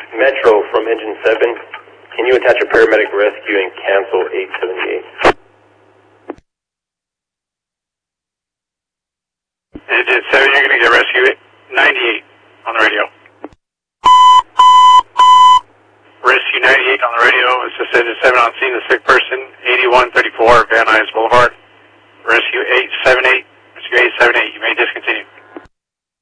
Metro from Engine 7. Can you attach a paramedic rescue and cancel 878? Engine 7, you're going to get rescue 98 on the radio. Rescue 98 on the radio. Assist Engine 7 on scene. The sick person, 8134 Van Nuys Boulevard. Rescue 878.